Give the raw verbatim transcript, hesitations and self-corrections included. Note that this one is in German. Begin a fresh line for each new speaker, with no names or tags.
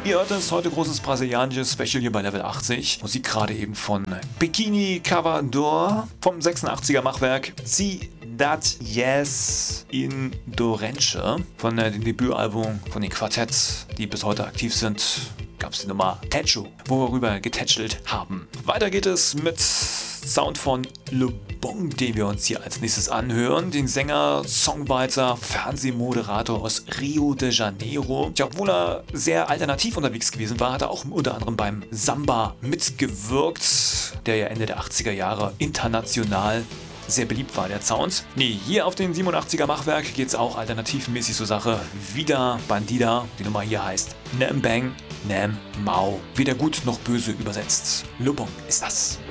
Ihr hört es, heute großes brasilianisches Special hier bei Level achtzig. Musik gerade eben von Bikini Cavador vom sechsundachtziger Machwerk Sie Dat Yes in Dorenche von äh, dem Debütalbum von den Quartett, die bis heute aktiv sind. Gab es die Nummer Techo, wo wir rüber getätschelt haben. Weiter geht es mit Sound von Le Bon, den wir uns hier als nächstes anhören. Den Sänger, Songwriter, Fernsehmoderator aus Rio de Janeiro. Ja, obwohl er sehr alternativ unterwegs gewesen war, hat er auch unter anderem beim Samba mitgewirkt, der ja Ende der achtziger Jahre international sehr beliebt war, der Sound. Nee, hier auf den siebenundachtziger Machwerk geht es auch alternativmäßig zur Sache. Wieder Bandida. Die Nummer hier heißt Nem Bang Nem Mau. Weder gut noch böse übersetzt. Le Bon ist das.